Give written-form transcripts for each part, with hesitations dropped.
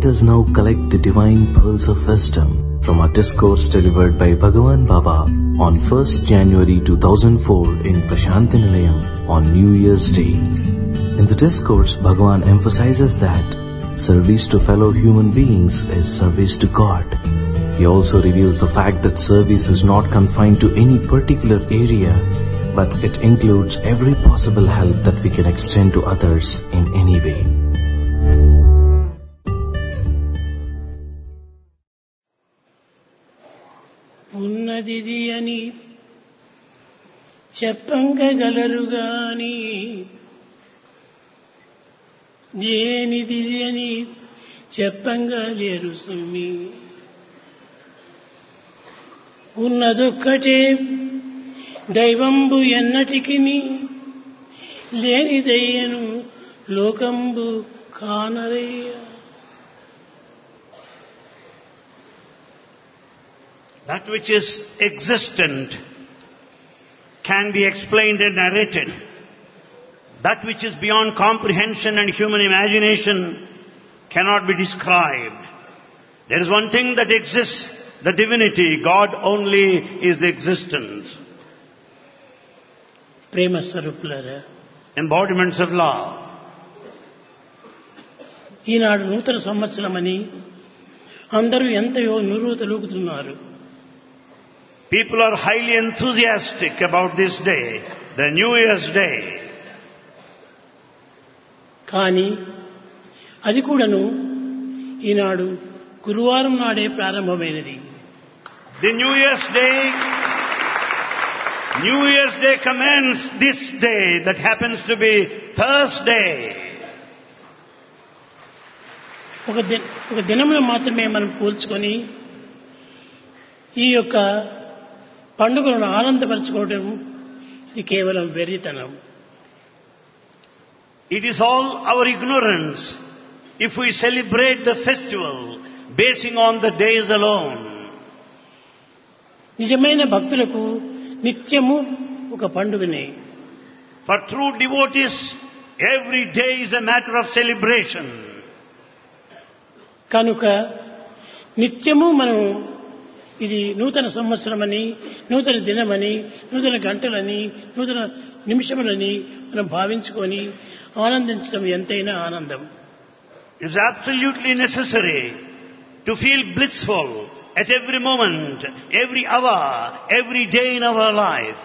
Let us now collect the divine pearls of wisdom from our discourse delivered by Bhagavan Baba on 1st January 2004 in Prashanti Nilayam on New Year's Day. In the discourse, Bhagavan emphasizes that service to fellow human beings is service to God. He also reveals the fact that service is not confined to any particular area, but it includes every possible help that we can extend to others in any way. ఉన్నదిది అని చెప్పంగగలరుగాని దేనిది అని చెప్పంగలేరు సుమ్మి. ఉన్నదొక్కటే దైవంబు ఎన్నటికిని లేనిదయ్యను లోకంబు కానరయ్య. That which is existent can be explained and narrated. That which is beyond comprehension and human imagination cannot be described. There is one thing that exists, the divinity. God only is the existence. ప్రేమ స్వరూపులారా, Embodiments of love. ఈనాడు నూతన సంవత్సరమని అందరూ ఎంతయో నురుతలూగుతున్నారు. People are highly enthusiastic about this day, the New Year's Day. కానీ అది కూడాను ఈనాడు గురువారం నాడే ప్రారంభమైనది. The New Year's Day commenced this day that happens to be Thursday. ఒక దినమును మాత్రమే మనం పోల్చుకొని ఈ యొక్క పండుగలను ఆనందపరచుకోవడం ఇది కేవలం వెర్రితనం. It is all our ignorance if we celebrate the festival basing on the days alone. నిజమైన భక్తులకు నిత్యము ఒక పండుగనే. For true devotees, every day is a matter of celebration. కనుక నిత్యము మనం ఇది నూతన సంవత్సరమని, నూతన దినమని, నూతన గంటలని, నూతన నిమిషములని మనం భావించుకొని ఆనందించడం ఎంతైనా ఆనందం. It is absolutely necessary to feel blissful at every moment, every hour, every day in our life.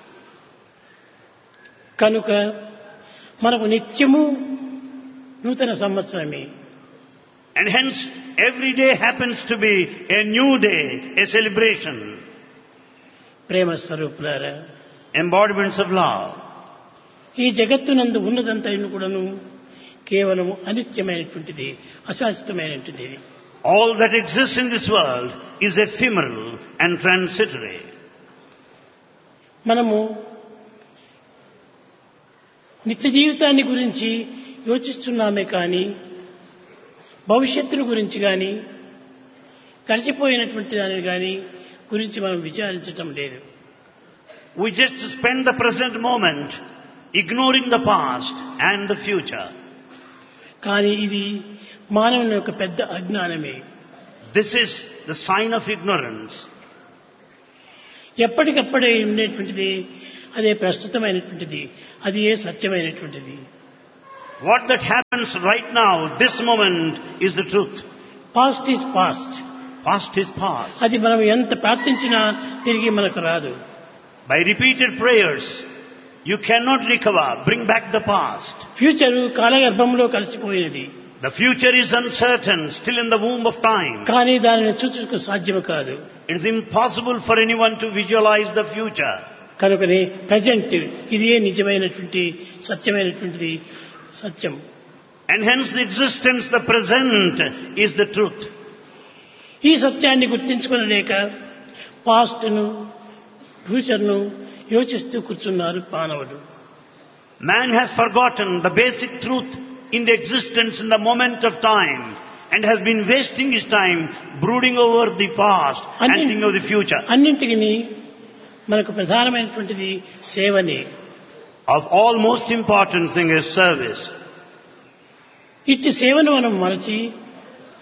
కనుక మనకు నిత్యము నూతన సంవత్సరమే. And hence, every day happens to be a new day, a celebration. ప్రేమ స్వరూపులారా, Embodiments of love. ఈ జగత్తునందు ఉన్నదంతైన కూడాను కేవలం అనిత్యమైనటువంటిది, అశాశ్వతమైనటువంటిది. All that exists in this world is ephemeral and transitory. మనము నిత్య జీవితాన్ని గురించి యోచిస్తున్నామే కానీ భవిష్యత్తును గురించి కానీ గడిచిపోయినటువంటి దాని కానీ గురించి మనం విచారించటం లేదు. We just spend the present moment ignoring the past and the future. కానీ ఇది మానవుని యొక్క పెద్ద అజ్ఞానమే. This is the sign of ignorance. ఎప్పటికప్పుడే ఉండేటువంటిది అదే ప్రస్తుతమైనటువంటిది, అది ఏ సత్యమైనటువంటిది. What that happens right now, this moment, is the truth. Past is past. Past is past. అది మనం ఎంత ప్రార్థించినా తిరిగి మనకు రాదు. By repeated prayers, you cannot recover, bring back the past. Future కాలగర్భంలో కలిసిపోయినది. The future is uncertain, still in the womb of time. కానీ దానిని చూచుటకు సాధ్యం కాదు. It is impossible for anyone to visualize the future. కనుకనే ప్రజెంట్ ఇదే నిజమైనటువంటి సత్యమైనటువంటిది, సత్యం. And hence the existence, the present, is the truth. ఈ సత్యాన్ని గుర్తించుకోలేక పాస్ట్ను, ఫ్యూచర్ను యోచిస్తూ కూర్చున్నారు మానవుడు. Man has forgotten the basic truth in the existence in the moment of time and has been wasting his time brooding over the past and thinking of the future. అన్నింటికి మనకు ప్రధానమైనటువంటిది సేవనే. Of all most important thing is service. ఇట్టి సేవను మనం మరచి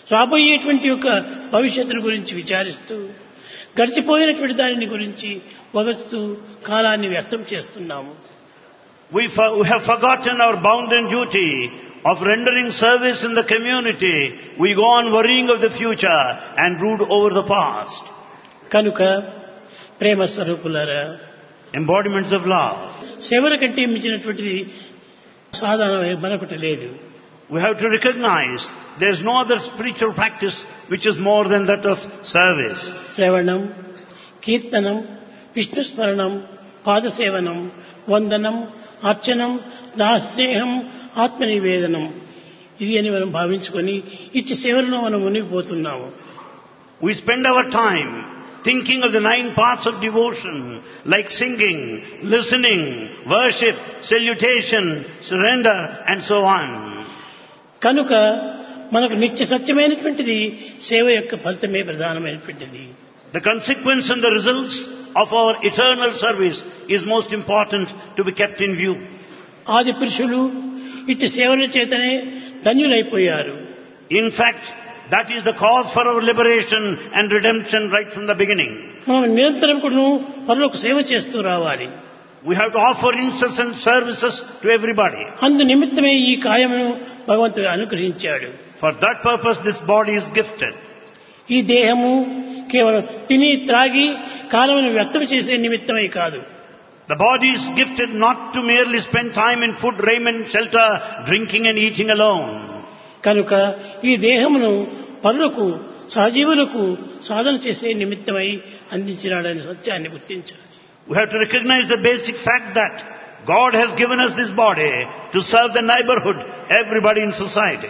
రాబోయేటువంటి యొక్క భవిష్యత్తును గురించి విచారిస్తూ గడిచిపోయినటువంటి దానిని గురించి వగస్తూ కాలాన్ని వ్యర్థం చేస్తున్నాము. We have forgotten our bounden duty of rendering service in the community. We go on worrying of the future and brood over the past. కనుక ప్రేమ స్వరూపులారా, Embodiments of love. సేవల కంటే మించినటువంటిది సాధన మరొకటి లేదు. We have to recognize there is no other spiritual practice which is more than that of service. శ్రవణం, కీర్తనం, విష్ణు స్మరణం, పాదసేవనం, వందనం, అర్చనం, దాస్నేహం, ఆత్మనివేదనం, ఇది అని మనం భావించుకొని ఇట్టి సేవలను మనం మునిగిపోతున్నాము. We spend our time thinking of the 9 parts of devotion like singing, listening, worship, salutation, surrender and so on. కనుక మనకు నిత్య సత్యమైనటువంటిది సేవ యొక్క ఫలితమే ప్రధానమైనటువంటిది. The consequence and the results of our eternal service is most important to be kept in view. ఆది పురుషులు ఇట్టి సేవల చేతనే ధన్యులైపోయారు. In fact, that is the cause for our liberation and redemption right from the beginning. మనం నిరంతరం కూడా పరులకు సేవ చేస్తూ రావాలి. We have to offer incessant services to everybody. అందు నిమిత్తమే ఈ కాయమును భగవంతుడు అనుగ్రహించాడు. For that purpose this body is gifted. ఈ దేహము కేవలం తిని త్రాగి కాలమును వ్యర్థం చేసే నిమిత్తమే కాదు. The body is gifted not to merely spend time in food, raiment, shelter, drinking and eating alone. కనుక ఈ దేహమును పరులకు సహజీవులకు సాధన చేసే నిమిత్తమై అందించినాడని సత్యాన్ని గుర్తించాలి. We have to recognize the basic fact that God has given us this body to serve the neighborhood, everybody in society.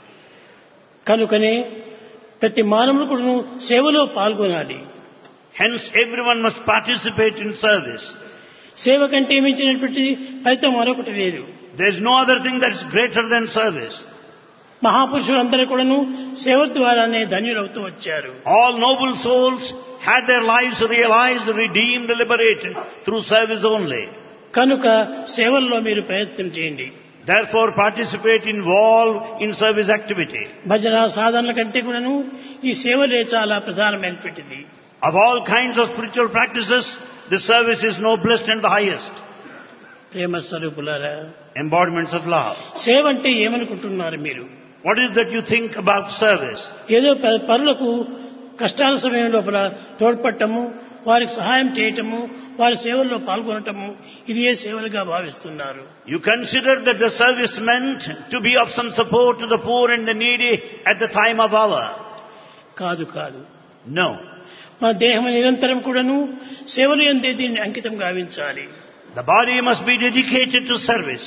కనుకనే ప్రతి మానవుడు కూడా సేవలో పాల్గొనాలి. Hence everyone must participate in service. సేవ కంటే మించినటువంటి ఫలితం మరొకటి లేదు. There is no other thing that is greater than service. మహాపురుషులందరూ కూడాను సేవ ద్వారానే ధన్యులవుతూ వచ్చారు. All noble souls had their lives realized, redeemed, liberated through service only. కనుక సేవల్లో మీరు ప్రయత్నం చేయండి. Therefore participate, involve in service activity. భజన సాధనల కంటే కూడాను ఈ సేవలే చాలా ప్రధానమైనటువంటిది. Of all kinds of spiritual practices, this service is noblest and the highest. ప్రేమ స్వరూపులారా, Embodiments of love. సేవ అంటే ఏమనుకుంటున్నారు మీరు? What is that you think about service? ఏదో పరులకు కష్టాల సమయం లోపల తోడ్పడటము, వారికి సహాయం చేయటము, వారి సేవల్లో పాల్గొనటము, ఇది ఏ సేవలుగా భావిస్తున్నారు? You consider that the service meant to be of some support to the poor and the needy at the time of hour. కాదు కాదు. No. మన దేహం నిరంతరం కూడాను సేవలు యందే దీన్ని అంకితం గావించాలి. The body must be dedicated to service.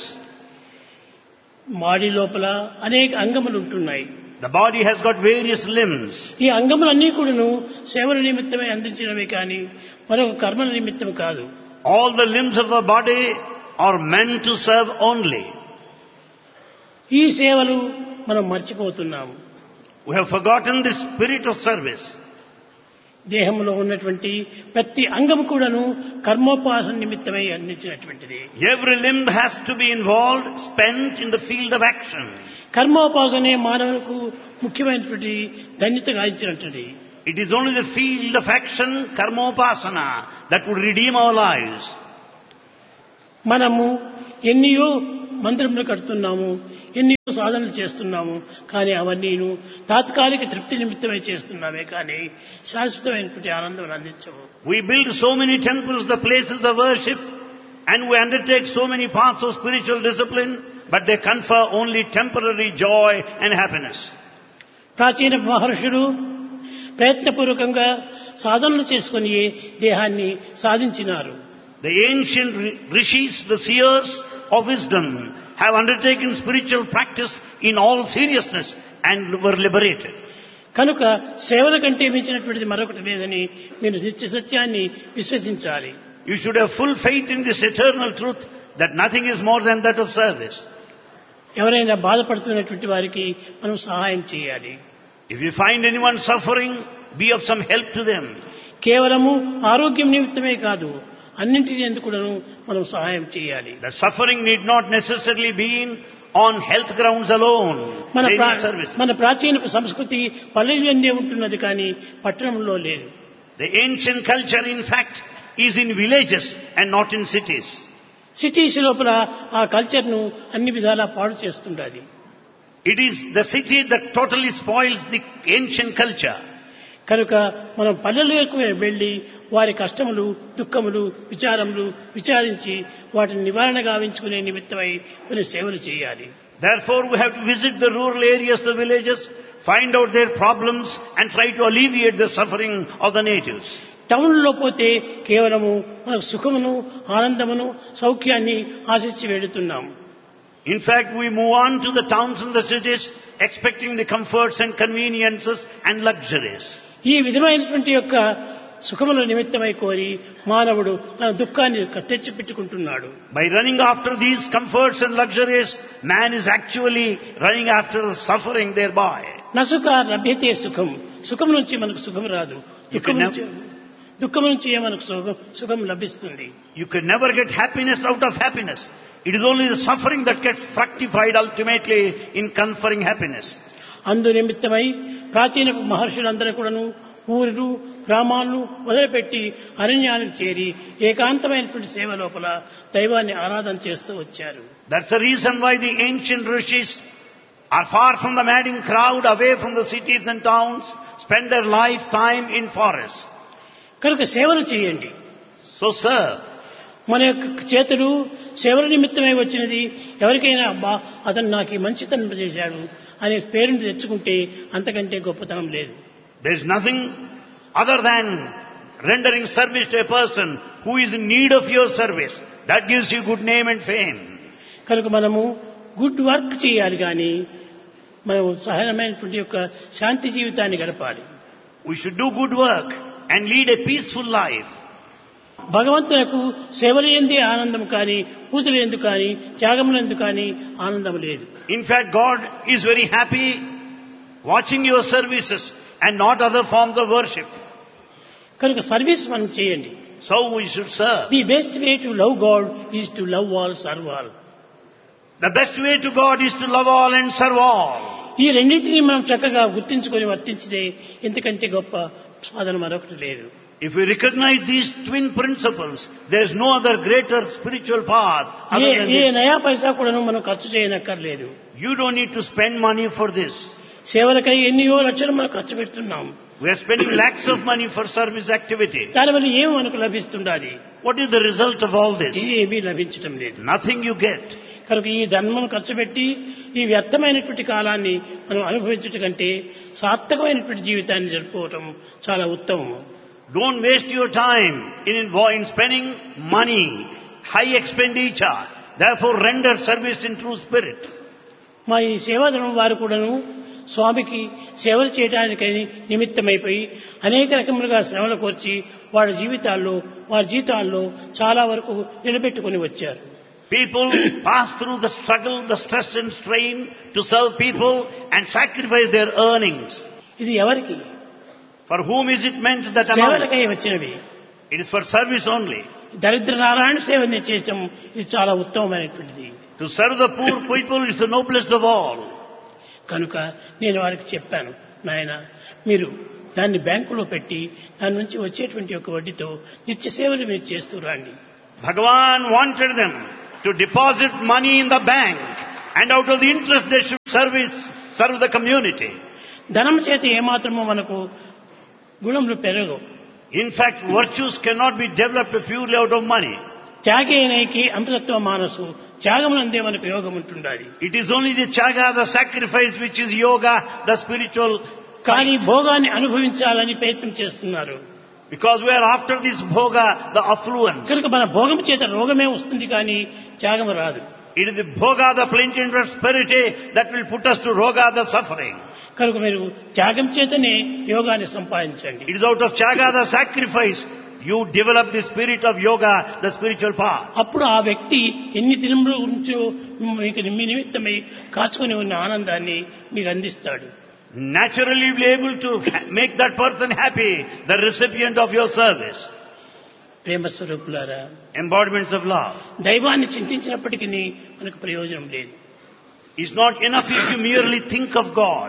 మాడి లోపల అనేక అంగములు ఉంటున్నాయి. The body has got various limbs. ఈ అంగములన్నీ కూడాను సేవల నిమిత్తమే అందించినవి కానీ మరొక కర్మల నిమిత్తం కాదు. All the limbs of the body are meant to serve only. ఈ సేవలు మనం మర్చిపోతున్నాము. We have forgotten the spirit of service. దేహంలో ఉన్నటువంటి ప్రతి అంగము కూడాను కర్మోపాసన నిమిత్తమై అందించినటువంటిది. Every limb has to be involved, spent in the field of action. కర్మోపాసనే మానవులకు ముఖ్యమైనటువంటి ధన్యత గావించినటువంటిది. It is only the field of action, karmopasana, that would redeem our lives. మనము ఎన్నియో మందిరములు కడుతున్నాము, ఎన్నియో సాధనలు చేస్తున్నాము, కానీ అవన్నీను తాత్కాలిక తృప్తి నిమిత్తమై చేస్తున్నామే కానీ శాశ్వతమైనటువంటి ఆనందం అందించవు. We build so many temples, the places of worship, and we undertake so many paths of spiritual discipline, but they confer only temporary joy and happiness. ప్రాచీన మహర్షులు ప్రయత్నపూర్వకంగా సాధనలు చేసుకుని దేహాన్ని సాధించినారు. The ancient rishis, the seers of wisdom, have undertaken spiritual practice in all seriousness and were liberated. కనుక సేవల కంటే మించినటువంటిది మరొకటి లేదని మీరు నిత్య సత్యాన్ని విశ్వసించాలి. You should have full faith in this eternal truth that nothing is more than that of service. ఎవరైనా బాధపడుతున్నటువంటి వారికి మనం సహాయం చేయాలి. If you find anyone suffering, be of some help to them. కేవలము ఆరోగ్యం నిమిత్తమే కాదు, అన్నింటి ఎందుకు మనం సహాయం చేయాలి. The suffering need not necessarily be on health grounds alone. they need service. మన ప్రాచీన సంస్కృతి పల్లెల్లోనే ఉంటున్నది కానీ పట్టణంలో లేదు. The ancient culture, in fact, is in villages and not in cities. Cities లోపల ఆ కల్చర్ ను అన్ని విధాలా పాడు చేస్తుండాలి. It is the city that totally spoils the ancient culture. కనుక మనం పల్లెలకు వెళ్లి వారి కష్టములు, దుఃఖములు, విచారములు విచారించి వాటిని నివారణ గావించుకునే నిమిత్తమై కొన్ని సేవలు చేయాలి. Therefore, we have to visit the rural areas, the villages, find out their problems and try to alleviate the suffering of the natives. టౌన్లో పోతే కేవలము మనకు సుఖమును, ఆనందమును, సౌఖ్యాన్ని ఆశించి వెళుతున్నాం. In fact, we move on to the towns and the cities expecting the comforts and conveniences and luxuries. ఈ విధమైనటువంటి యొక్క సుఖముల నిమిత్తమై కోరి మానవుడు తన దుఃఖాన్ని తెచ్చిపెట్టుకుంటున్నాడు. By running after these comforts and luxuries, man is actually running after suffering thereby. నసుఖ లభ్యతే సుఖం. సుఖం నుంచి మనకు సుఖం రాదు. దుఃఖం నుంచి మనకు సుఖం లభిస్తుంది. You can never get happiness out of happiness. It is only the suffering that gets fructified ultimately in conferring happiness. అందు నిమిత్తమై ప్రాచీన మహర్షులందరూ కూడాను ఊరు గ్రామాలను వదిలిపెట్టి అరణ్యానికి చేరి ఏకాంతమైనటువంటి సేవ లోపల దైవాన్ని ఆరాధన చేస్తూ వచ్చారు. That's the reason why the ancient rishis are far from the madding crowd, away from the cities and towns, spend their lifetime in forests. కనుక సేవలు చేయండి. So serve. మన యొక్క చేతులు సేవల నిమిత్తమై వచ్చినది. ఎవరికైనా అబ్బా అతను నాకు మంచితనం చేశాడు అనే పేరుని తెచ్చుకుంటే అంతకంటే గొప్పతనం లేదు. There is nothing other than rendering service to a person who is in need of your service. That gives you good name and fame. కనుక మనము గుడ్ వర్క్ చేయాలి కానీ మనం సహజమైనటువంటి యొక్క శాంతి జీవితాన్ని గడపాలి. We should do good work and lead a peaceful life. భగవంతునకు సేవలు ఎందే ఆనందం కానీ, పూజలు ఎందుకు కానీ, త్యాగములు ఎందుకు కానీ ఆనందం లేదు. In fact, God is very happy watching your services and not other forms of worship. కనుక సర్వీస్ మనం చేయండి. So we should serve. The best way to love God is to love all, serve all. The best way to God is to love all and serve all. ఈ రెండింటినీ మనం చక్కగా గుర్తించుకొని వర్తించితే ఎందుకంటే గొప్ప సాధన మరొకటి లేదు. If we recognize these twin principles, there is no other greater spiritual path other than A this. నయా పైసా కూడాను మనం ఖర్చు చేయనక్కర్లేదు. You don't need to spend money for this. సేవలకై ఎన్నో లక్షలు మనం ఖర్చు పెడుతున్నాం. We are spending lakhs of money for service activity. దానివల్ల ఏం మనకు లభిస్తుండాలి? What is the result of all this? ఏమీ లభించటం లేదు. Nothing you get. కనుక ఈ ధర్మం ఖర్చు పెట్టి ఈ వ్యర్థమైనటువంటి కాలాన్ని మనం అనుభవించటం కంటే సార్థకమైనటువంటి జీవితాన్ని జరుపుకోవటం చాలా ఉత్తమం. Don't waste your time in spending money, high expenditure. Therefore, render service in true spirit. మా ఈ సేవాధర్మం వారు కూడాను స్వామికి సేవలు చేయడానికి నిమిత్తమైపోయి అనేక రకములుగా శ్రమలు కోర్చి వారి జీవితాల్లో చాలా వరకు నిలబెట్టుకుని వచ్చారు. People pass through the struggle, the stress and strain to serve people and sacrifice their earnings. ఇది ఎవరికి? For whom is it meant that amount? సేవలకై వచ్చినవి. It is for service only. దరిద్ర నారాయణ సేవని చేయటం ఇది చాలా ఉత్తమమైనటువంటిది. To serve the poor people is the noblest of all. కనుక నేను వారికి చెప్పాను, నాయన మీరు దాన్ని బ్యాంకులో పెట్టి దాని నుంచి వచ్చేటువంటి ఒక వడ్డీతో నిత్య సేవలు మీరు చేస్తూ రండి. Bhagavan wanted them to deposit money in the bank and out of the interest they should serve the community. ధనం చేత ఏమాత్రమో మనకు గుణములు పెరగవు. In fact, virtues cannot be developed purely out of money. త్యాగేనైకి అమృతత్వ మానసు, త్యాగమునందే మనకు యోగం ఉంటుండాలి. It is only the tyaga, the sacrifice, which is yoga, the spiritual. కానీ భోగాన్ని అనుభవించాలని ప్రయత్నం చేస్తున్నారు. Because we are after this bhoga, the affluence. కనుక మన భోగం చేత రోగమే వస్తుంది కానీ త్యాగం రాదు. It is the bhoga, the plenty and prosperity that will put us to roga, the suffering. కనుక మీరు త్యాగం చేతనే యోగాన్ని సంపాదించండి. It is out of tyaga, the sacrifice, you develop the spirit of yoga, the spiritual path. అప్పుడు ఆ వ్యక్తి ఎన్ని దినముల నుంచో మీకు మీ నిమిత్తమై కాచుకొని ఉన్న ఆనందాన్ని మీకు అందిస్తాడు. Naturally be able to make that person happy, the recipient of your service. ప్రేమ స్వరూపులారా, Embodiments of love. దైవాన్ని చింతించినప్పటికీ మనకు ప్రయోజనం లేదు. It's not enough if you merely think of God.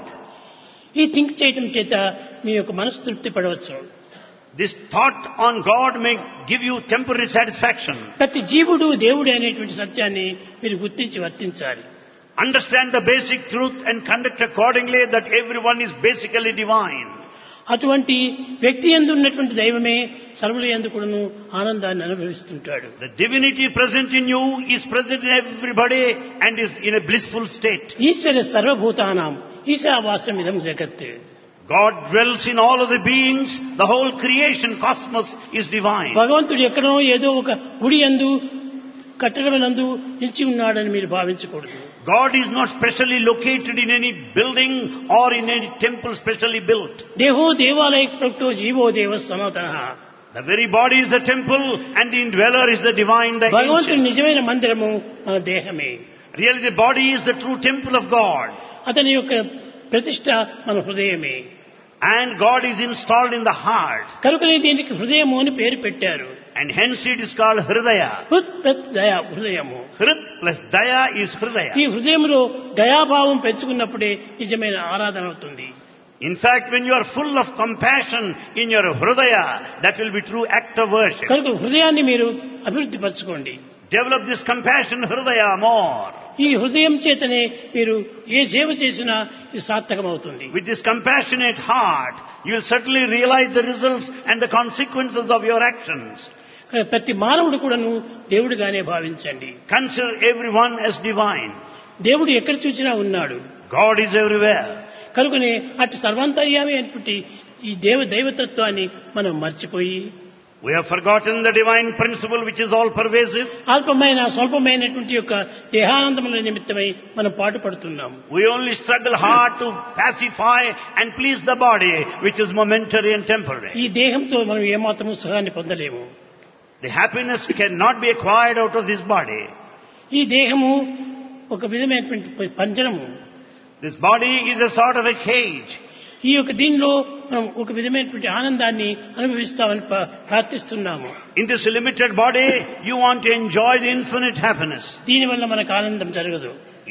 ఈ థింక్ చేయటం చేత మీ యొక్క మనసు తృప్తి పడవచ్చు. This thought on God may give you temporary satisfaction. ప్రతి జీవుడు దేవుడు అనేటువంటి సత్యాన్ని మీరు గుర్తించి వర్తించాలి. Understand the basic truth and conduct accordingly that everyone is basically divine. అటువంటి వ్యక్తి యందు ఉన్నటువంటి దైవమే సర్వుల యందు కూడాను ఆనందాన్ని అనుభవిస్తుంటాడు. The divinity present in you is present in everybody and is in a blissful state. ఈశ్వర సర్వభూతానాం ఈశావాస్యం ఇదం జగత్. God dwells in all of the beings. The whole creation cosmos is divine. భగవంతుడు ఎక్కడో ఏదో ఒక గుడి యందు కట్టడమునందు నిలిచి ఉన్నాడని మీరు భావించకూడదు. God is not specially located in any building or in any temple specially built. దేహో దేవాలయ ప్రక్తో జీవో దేవ సనాతనః. The very body is the temple and the indweller is the divine, the భగవంతుడి ancient. నిజమైన మందిరము మన దేహమే. Really the body is the true temple of God. అతని యొక్క ప్రతిష్ట మన హృదయమే. And God is installed in the heart. కనుకనే దీనికి హృదయము అని పేరు పెట్టారు. And hence it is called Hridaya. హృత్ ప్రత్ దయ హృదయము. Hrit plus Daya is Hridaya. ఈ హృదయంలో దయాభావం పెంచుకున్నప్పుడే నిజమైన ఆరాధన అవుతుంది. In fact, when you are full of compassion in your Hridaya, that will be true act of worship. కనుక హృదయాన్ని మీరు అభివృద్ధి పరచుకోండి. Develop this compassion Hridaya more. ఈ హృదయం చేతనే మీరు ఏ సేవ చేసినా ఇది సార్థకమవుతుంది. With this compassionate heart, you will certainly realize the results and the consequences of your actions. ప్రతి మానవుడు కూడాను దేవుడిగానే భావించండి. Consider everyone as divine. దేవుడు ఎక్కడ చూసినా ఉన్నాడు. God is everywhere. కనుకనే అటు సర్వాంతర్యామి అనేటువంటి ఈ దైవతత్వాన్ని మనం మర్చిపోయి We have forgotten the divine principle which is all pervasive. అల్పమైన స్వల్పమైనటువంటి యొక్క దేహానందముల నిమిత్తమై మనం పాటుపడుతున్నాం. We only struggle hard to pacify and please the body which is momentary and temporary. ఈ దేహంతో మనం ఏమాత్రము సుఖాన్ని పొందలేము. The happiness cannot be acquired out of this body. ఈ దేహము ఒక విధమైనటువంటి పంజరము. This body is a sort of a cage. ఈ యొక్క దీనిలో మనం ఒక విధమైనటువంటి ఆనందాన్ని అనుభవిస్తామని ప్రార్థిస్తున్నాము. In this limited body, you want to enjoy the infinite happiness. దీనివల్ల మనకు ఆనందం జరగదు.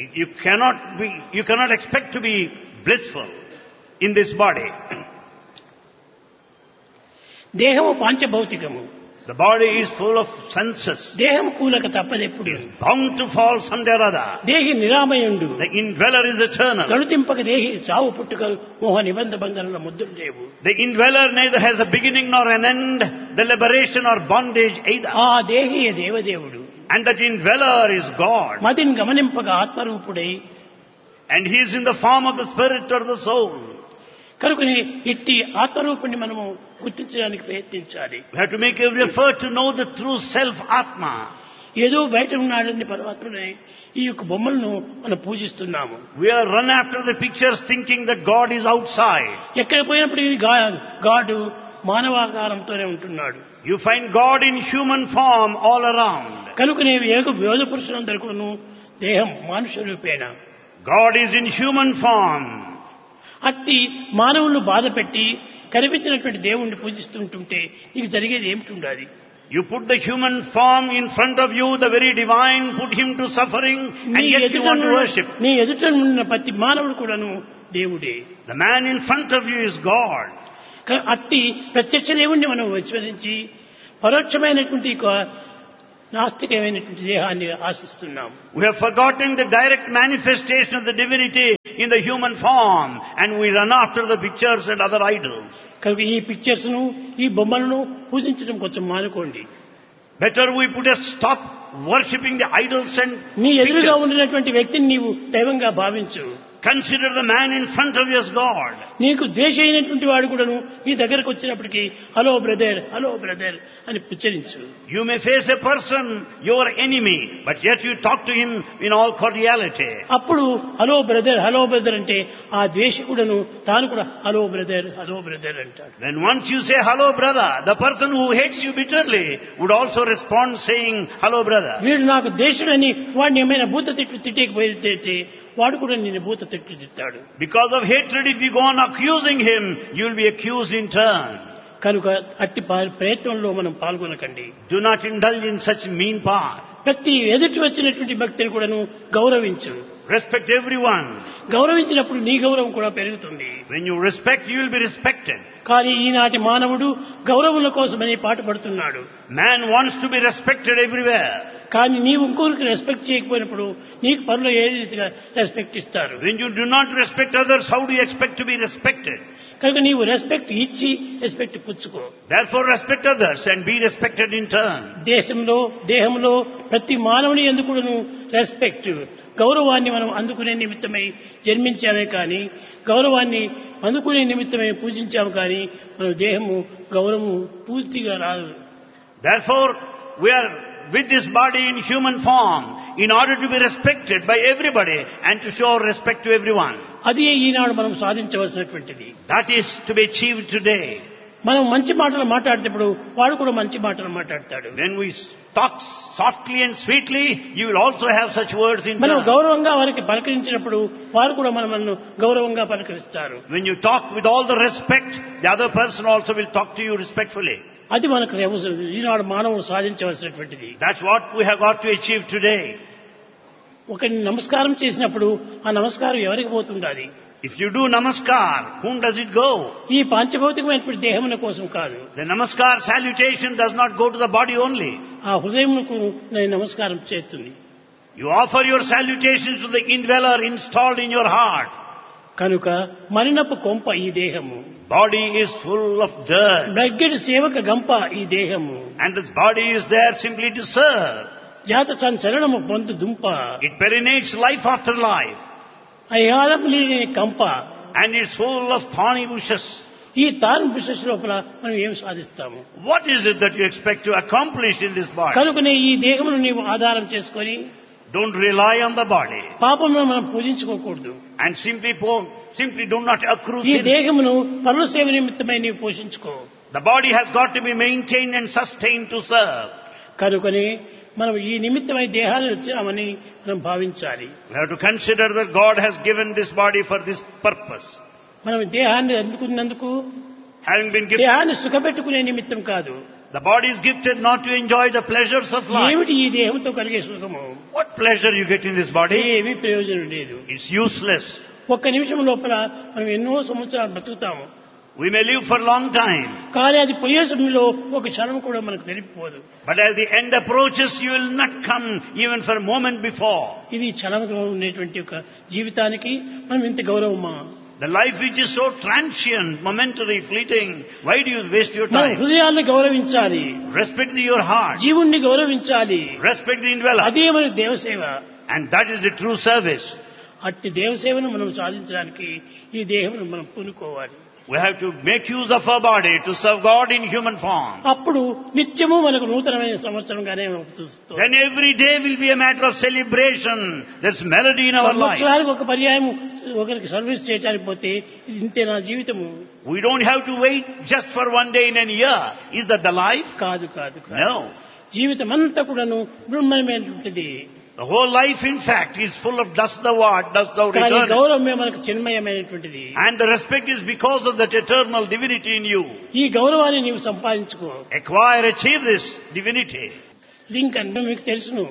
You cannot expect to be blissful in this body. దేహము పాంచభౌతికము. The body is full of senses. దేహం కూలక తప్పదెప్పుడు. Bound to fall someday or other. దేహి నిరామయుండు. The indweller is eternal. గణుతింపక దేహి చావు పుట్టుకలు మోహ నిబంధ బంధనల ముద్దులు లేవు. The indweller neither has a beginning nor an end, the liberation or bondage either. ఆ దేహి దేవదేవుడు. And that indweller is God. మదిని గమనింపక ఆత్మరూపుడై. And he is in the form of the spirit or the soul. కనుకని ఇట్టి ఆత్మరూపుణ్ణి మనము గుర్తించడానికి ప్రయత్నించాలి. We have to make every effort to know the true self, Atma. ఏదో బయట ఉన్నాడని పరమాత్మనే ఈ యొక్క బొమ్మలను మనం పూజిస్తున్నాము. We are run after the pictures thinking that God is outside. ఎక్కడ పోయినప్పటికీ గాడు మానవాకారంతోనే ఉంటున్నాడు. You find God in human form all around. కనుకనే యోగ పురుషులందరూ కూడాను దేహం మానుష రూపేణ. God is in human form. అట్టి మానవులను బాధ పెట్టి కనిపించినటువంటి దేవుణ్ణి పూజిస్తుంటుంటే నీకు జరిగేది ఏమిటి? You put the human form in front of you, the very divine, put him to suffering, and yet you want to worship. నీ ఎదుట ఉన్న ప్రతి మానవుడు కూడాను దేవుడే. The man in front of you is God. అట్టి ప్రత్యక్ష దేవుణ్ణి మనం విస్మరించి పరోక్షమైనటువంటి నాస్తికమైనటువంటి దేహాన్ని ఆశిస్తున్నాం. We have forgotten the direct manifestation of the divinity in the human form, and we run after the pictures and other idols. కనుక ఈ పిక్చర్స్ ను ఈ బొమ్మలను పూజించడం కొంచెం మానుకోండి. Better we put a stop worshipping the idols and నీ ఎదురుగా pictures. ఉన్నటువంటి వ్యక్తిని నీవు దైవంగా భావించు. Consider the man in front of you as God. నీకు ద్వేష అయినటువంటి వాడు కూడాను నీ దగ్గరకు వచ్చినప్పటికీ హలో బ్రదర్ అని ఉచ్చరించు. You may face a person, your enemy, but yet you talk to him in all cordiality. అప్పుడు హలో బ్రదర్ అంటే ఆ ద్వేషకుడను తాను కూడా హలో బ్రదర్ అంటాడు. When once you say hello brother, the person who hates you bitterly would also respond saying hello brother. వీడు నాకు ద్వేషుడని వాడిని ఏమైనా భూత తిట్లు తిట్టేకపోతే వాడు కూడా నేను భూత తిట్లు తిట్టాడు. Because of hatred, if you go on accusing him, you will be accused in turn. కనుక అట్టి ప్రయత్నంలో మనం పాల్గొనకండి. Do not indulge in such mean path. ప్రతి ఎదుటి వచ్చినటువంటి భక్తిని కూడాను గౌరవించు. Respect everyone. గౌరవించినప్పుడు నీ గౌరవం కూడా పెరుగుతుంది. When you respect, you will be respected. కానీ ఈనాటి మానవుడు గౌరవముల కోసమని పాటుపడుతున్నాడు. Man wants to be respected everywhere. కానీ నీవు ఇంకొకరికి రెస్పెక్ట్ చేయకపోయినప్పుడు నీకు పనులు ఏ రీతిగా రెస్పెక్ట్ ఇస్తారు? When you do not respect others, how do you expect to be respected? కనుక నీవు రెస్పెక్ట్ ఇచ్చి రెస్పెక్ట్ పుచ్చుకో. Therefore respect others and be respected in turn. దేహంలో ప్రతి మానవుని ఎందుకును రెస్పెక్ట్, గౌరవాన్ని మనం అందుకునే నిమిత్తమై జన్మించామే కానీ, గౌరవాన్ని అందుకునే నిమిత్తమై పూజించాము కానీ మన దేహము గౌరవము పూర్తిగా రాదు. Therefore we are with this body in human form in order to be respected by everybody and to show respect to everyone. అది ఈనాడు మనం సాధించవలసినటువంటిది. That is to be achieved today. మనం మంచి మాటలు మాట్లాడేటప్పుడు వాడు కూడా మంచి మాటలు మాట్లాడతాడు. When we talk softly and sweetly, you will also have such words in మనం turn. గౌరవంగా వారికి పలకరించినప్పుడు వారు కూడా మనల్ని గౌరవంగా పలకరిస్తారు. When you talk with all the respect, the other person also will talk to you respectfully. అది మనకు ఈనాడు మానవుడు సాధించవలసినటువంటిది. That's what we have got to achieve today. ఒకరిని నమస్కారం చేసినప్పుడు ఆ నమస్కారం ఎవరికి పోతుండాలి? If you do namaskar, whom does it go? ఈ పాంచభౌతికమైనటువంటి దేహముల కోసం కాదు. The namaskar salutation does not go to the body only. ఆ హృదయముకు నేను నమస్కారం చేస్తుంది. You offer your salutations to the indweller installed in your heart. కనుక మరినపు కొంప ఈ దేహము. Body is full of dirt. బ్లగ్గెడ్ సేవక గంప ఈ దేహము. And this body is there simply to serve. జాత సంచలనము పొందు దుంప. It perinates life after life. అయాలం లేని కంప. And it's full of thorny bushes. ఈ తాన్ బిషస్ లోపల మనం ఏం సాధిస్తాము? What is it that you expect to accomplish in this body? కనుకనే ఈ దేహమును నీవు ఆధారం చేసుకొని Don't rely on the body. పాపమును మనం పూజించుకోకూడదు. And simply do not accrue ఈ sin. దేహమును పరుల సేవ నిమిత్తమై నీవు పోషించుకో. The body has got to be maintained and sustained to serve. కనుకనే మనం ఈ నిమిత్తమై దేహాన్ని వచ్చామని మనం భావించాలి. We have to consider that God has given this body for this purpose. మనం దేహాన్ని అందుకున్నందుకు Having been gifted, దేహాన్ని సుఖపెట్టుకునే నిమిత్తం కాదు. the body is gifted not to enjoy the pleasures of life. ఏమిటి ఈ దేహంతో కలిగే సుఖము? What pleasure you get in this body? ఏమీ ప్రయోజనం లేదు. It's useless. ఒక్క నిమిషం లోపల మనం ఎన్నో సంవత్సరాలు బతుకుతాము. We may live for a long time, కానీ అది పోయే సమయంలో ఒక క్షణం కూడా మనకు తెలియకపోదు. but as the end approaches, you will not come even for a moment before. ఇది క్షణంగా ఉండేటువంటి ఒక జీవితానికి మనం ఇంత గౌరవమా? The life which is so transient, momentary, fleeting, why do you waste your మనం time? హృదయాన్ని గౌరవించాలి. Respect your heart. జీవుణ్ణి గౌరవించాలి. Respect the indweller. అదే మన దేవసేవ. And that is the true service. అట్టి దేవసేవను మనం సాధించడానికి ఈ దేహమును మనం పూనుకోవాలి. We have to make use of our body to serve God in human form. అప్పుడు నిత్యము మనకు నూతనమైన సంవత్సరంగానే అవుతుంది. Then every day will be a matter of celebration. There's melody in our life. సంవత్సరానికి ఒక పర్యాయం ఒకరికి సర్వీస్ చేయడానికి పోతే ఇంతే నా జీవితము. We don't have to wait just for one day in a year. Is that the life? కాదు. No. జీవితం అంతా కూడాను బ్రహ్మమైనటువంటిది. The whole life, in fact, is full of dust thou art, dust thou కానీ returnest. గౌరవమే మనకు చిన్మయమైనటువంటిది. And the respect is because of that eternal divinity in you. ఈ గౌరవాన్ని నీవు సంపాదించుకో. Acquire, achieve this divinity. Lincoln మీకు తెలుసును.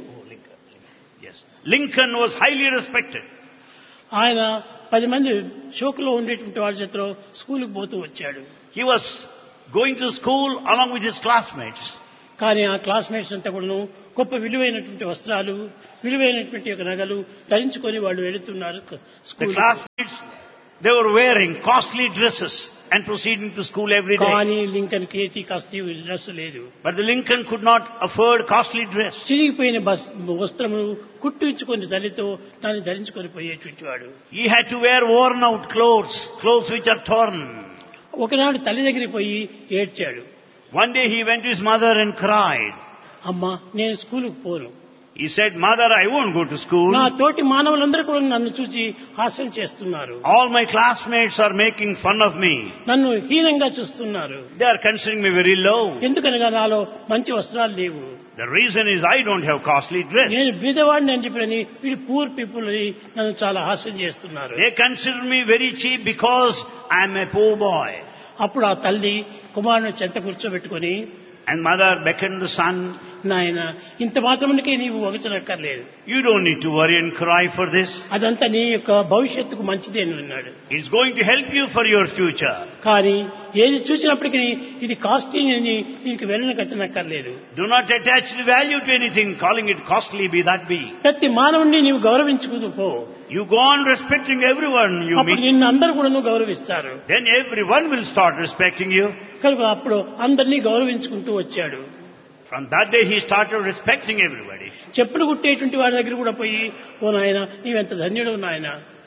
Yes. Lincoln was highly respected. ఆయన 10 మంది షోకులో ఉండేటువంటి వాళ్ళ చేతిలో స్కూల్కి పోతూ వచ్చాడు. He was going to school along with his classmates. కానీ ఆ క్లాస్మేట్స్ అంతా కూడాను గొప్ప విలువైనటువంటి వస్త్రాలు, విలువైనటువంటి ఒక నగలు ధరించుకొని వాళ్ళు వెళుతున్నారు The school. classmates, they were wearing costly dresses and proceeding to school every day. కానీ లింకన్ కేతి కస్తి డ్రెస్ లేదు. But the Lincoln could not afford costly dress. చిరిగిపోయిన వస్త్రములు కుట్టించుకొని తల్లితో దాన్ని ధరించుకొని పోయేటువంటి వాడు. He had to wear worn out clothes which are torn. ఒకనాడు తల్లి దగ్గరికి పోయి ఏడ్చాడు. One day he went to his mother and cried. అమ్మా నేను స్కూలుకు పోను. He said, Mother, I won't go to school. నా తోటి మానవులందరూ కూడా నన్ను చూసి హాస్యం చేస్తున్నారు. All my classmates are making fun of me. నన్ను హీనంగా చూస్తున్నారు. They are considering me very low. ఎందుకనగా నాలో మంచి వస్త్రాలు లేవు. The reason is I don't have costly dress. నేను బీదవాడిని అని చెప్పని వీడు పూర్ పీపుల్ అని నన్ను చాలా హాస్యం చేస్తున్నారు. They consider me very cheap because I am a poor boy. అప్పుడు ఆ తల్లి కుమారుని చెంత కూర్చోబెట్టుకొని, And mother beckoned the son. నాయన ఇంత మాత్రమునికే నీవు వగచనక్కర్లేదు. You don't need to worry and cry for this. అదంతా నీ యొక్క భవిష్యత్తుకు మంచిదే అని అన్నాడు. It's going to help you for your future. కానీ ఏది చూసినప్పటికీ ఇది కాస్ట్లీ అని నీకు వెళ్ళన కట్టనక్కర్లేదు. Do not attach the value to anything, calling it costly, be that be. ప్రతి మానవుణ్ణి నీవు గౌరవించుకుంటూ పో. You go on respecting everyone you అప్పుడు meet. నిన్ను అందరూ కూడా గౌరవిస్తారు. Then everyone will start respecting you. కనుక అప్పుడు అందరినీ గౌరవించుకుంటూ వచ్చాడు. From that day he started respecting everybody. చెప్పులు కుట్టేటువంటి వాడి దగ్గర కూడా పోయి, ఓ నాయన నీవెంత ధన్యుడు నాయన.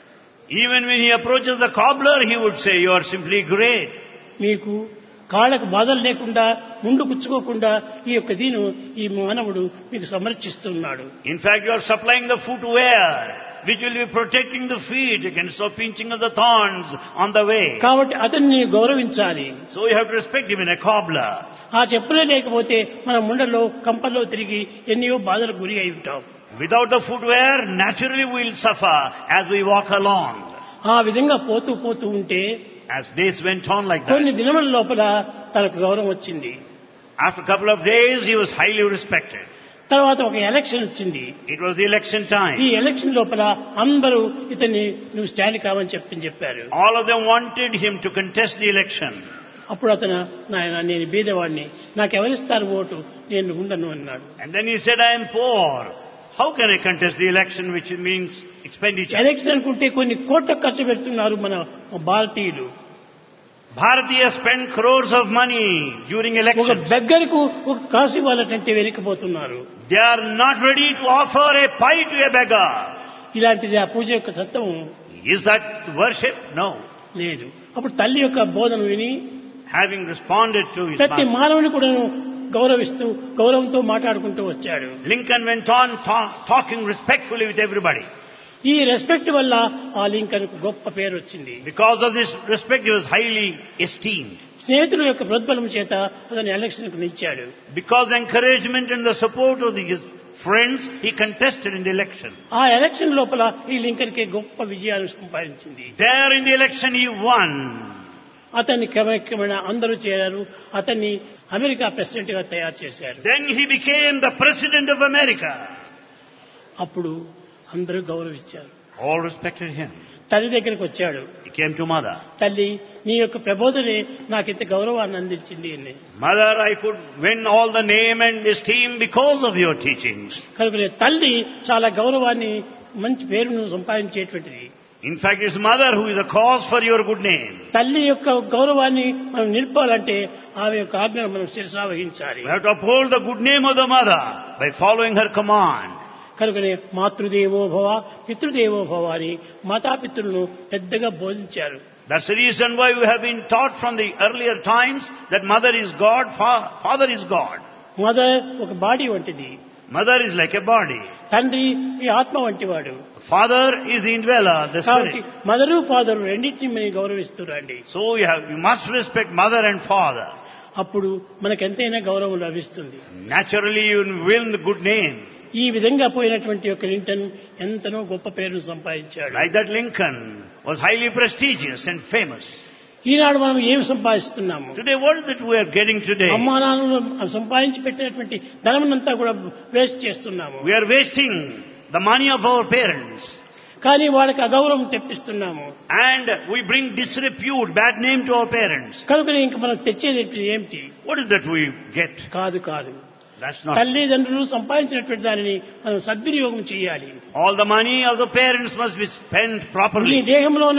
Even when he approaches the cobbler, he would say, you are simply great. మీకు కాళ్ళకు బాధలు లేకుండా ముందు కుచ్చుకోకుండా ఈ యొక్క దీని ఈ మానవుడు మీకు సంరక్షిస్తున్నాడు. In fact, you are supplying the footwear which will be protecting the feet against the pinching of the thorns on the way. కాబట్టి అతన్ని గౌరవించాలి. So you have to respect him in a cobbler. ఆ చెప్పులే లేకపోతే మన ముండలో కంపల్లో తిరిగి ఎన్నో బాధలకు గురి అయి ఉంటాం. Without the footwear, naturally we will suffer as we walk along. ఆ విధంగా పోతూ పోతూ ఉంటే As days went on like కొన్ని that, దినముల లోపల తనకు గౌరవం వచ్చింది. after a couple of days he was highly respected. తర్వాత ఒక ఎలక్షన్ వచ్చింది. It was the election ఈ time. ఎలక్షన్ లోపల అందరూ ఇతన్ని నువ్వు స్టాండ్ కావని చెప్పారు. All of them wanted him to contest the election. అప్పుడు అతను నాయన నేను బీదవాడిని, నాకెవరిస్తారు ఓటు, నేను ఉండను అన్నాడు. And then he said, I am poor. How can I contest the election, which means expenditure? Election అనుకుంటే కొన్ని కోట్ల ఖర్చు పెడుతున్నారు మన భారతీయులు. Bharatiya spend crores of money during ఒక elections. బెగ్గరకు ఒక కాసు ఇవ్వాలంటే వెనక్కిపోతున్నారు. They are not ready to offer a pie to a beggar. ఇలాంటిది ఆ పూజ యొక్క తత్వం Is that worship? No. లేదు. అప్పుడు తల్లి యొక్క బోధన విని Having responded to his ప్రతి mother, మానవుని కూడా గౌరవిస్తూ గౌరవంతో మాట్లాడుకుంటూ వచ్చాడు. Lincoln went on talking respectfully with everybody. ఈ రెస్పెక్ట్ వల్ల ఆ లింకన్ కు గొప్ప పేరు వచ్చింది. Because of this respect, he was highly esteemed. స్నేహితుల యొక్క ప్రోద్బలం చేత అతను ఎలక్షన్ కు నిలిచాడు. Because encouragement and the support of his friends, he contested in the election. ఆ ఎలక్షన్ లోపల ఈ లింకన్ కి గొప్ప విజయాలు సంపాదించింది. There in the election he won. అతన్ని క్రమక్రమేణా అందరూ చేరారు. అతన్ని అమెరికా ప్రెసిడెంట్ గా తయారు చేశారు. Then he became the president of America. అప్పుడు అందరూ గౌరవించారు. All respected him. తల్లి దగ్గరికి వచ్చాడు. He came to mother. తల్లి నీ యొక్క ప్రబోధనే నాకు ఇంత గౌరవాన్ని అందించింది అని. Mother, I could win all the name and esteem because of your teachings. కనుక తల్లి చాలా గౌరవాన్ని మంచి పేరును సంపాదించేటువంటిది. In fact, it's mother who is the cause for your good name. తల్లి యొక్క గౌరవాన్ని మనం నిలపాలంటే ఆమె యొక్క ఆజ్ఞను మనం శిరసా వహించాలి. We have to uphold the good name of the mother by following her command. కనుకనే మాతృదేవో భవ పితృదేవో భవ అని మాతాపితృలను పెద్దగా బోధించారు. That's the reason why we have been taught from the earlier times that mother is God, father is God. Mother ఒక body వంటిది. Mother is like a body. తండ్రి ఈ ఆత్మ వంటివాడు. Father is the indweller, the కాబట్టి spirit. Mother father రెండింటిని మనం గౌరవిస్తురండి. So you must respect mother and father. అప్పుడు మనకెంతైనా గౌరవం లభిస్తుంది. Naturally you will win the good name. ఈ విధంగా పోయినటువంటి యొక్క లింకన్ ఎంతనో గొప్ప పేరును సంపాదించాడు. Like that Lincoln was highly prestigious and famous. ఈనాడు మనం ఏం సంపాదిస్తున్నాము? Today what is it we are getting today? అమ్మా నాన్నలు సంపాదించి పెట్టినటువంటి ధనమునంతా కూడా వేస్ట్ చేస్తున్నాము. We are wasting the money of our parents. కానీ వాళ్ళకి అగౌరవం తెప్పిస్తున్నాము. And we bring disrepute, bad name to our parents. కనుక ఇంక మనం తెచ్చేది ఏమిటి? What is that we get? కాదు కాదు. That's not. తల్లిదండ్రులు సంపాదించినటువంటి దానిని మనం సద్వినియోగం చేయాలి. All the money of the parents must be spent properly. ఈ దేహంలో